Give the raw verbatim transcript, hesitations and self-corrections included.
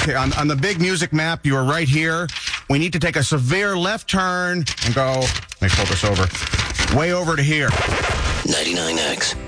Okay, on, on the big music map, you are right here. We need to take a severe left turn and go, let me pull this over, way over to here. ninety-nine X.